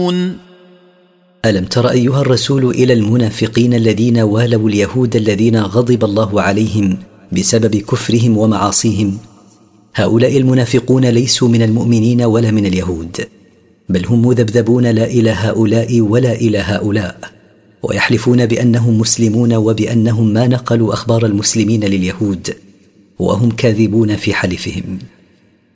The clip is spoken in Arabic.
ألم تر أيها الرسول إلى المنافقين الذين والوا اليهود الذين غضب الله عليهم بسبب كفرهم ومعاصيهم؟ هؤلاء المنافقون ليسوا من المؤمنين ولا من اليهود، بل هم مذبذبون لا إلى هؤلاء ولا إلى هؤلاء، ويحلفون بأنهم مسلمون وبأنهم ما نقلوا أخبار المسلمين لليهود، وهم كاذبون في حلفهم.